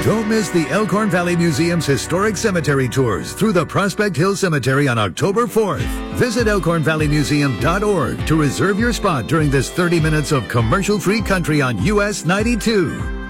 Don't miss the Elkhorn Valley Museum's historic cemetery tours through the Prospect Hill Cemetery on October 4th. Visit elkhornvalleymuseum.org to reserve your spot during this 30 minutes of commercial-free country on US 92.